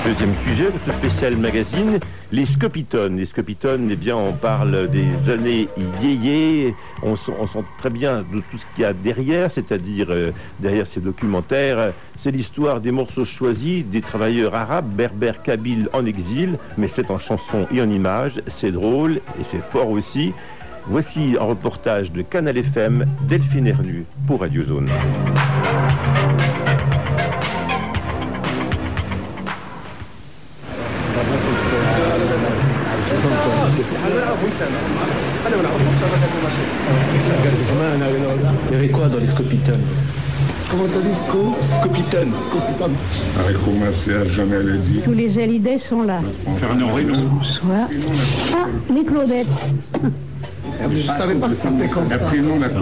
Deuxième sujet de ce spécial magazine, les scopitones. Les scopitones, eh bien, on parle des années yéyé, on sent très bien de tout ce qu'il y a derrière, c'est-à-dire derrière ces documentaires. C'est l'histoire des morceaux choisis des travailleurs arabes, berbères, kabyles en exil, mais c'est en chanson et en images, c'est drôle et c'est fort aussi. Voici un reportage de Canal FM, Delphine Ernu pour Radio Zone. Il y avait quoi dans les scopitones? Comment t'as dit Scopitones. Avec Romain jamais le dit. Tous les Hallyday sont là. Fernand Reynaud. Bonsoir. Ah, les Claudettes. Je savais pas que ça s'appelait comme ça. Après, nous, on a